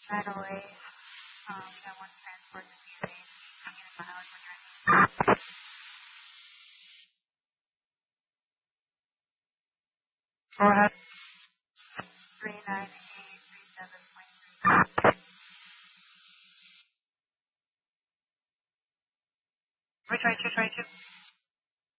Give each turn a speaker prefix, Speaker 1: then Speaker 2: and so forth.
Speaker 1: Right away. Someone transport to PSA. Go ahead. 39837.3. Which way? 222?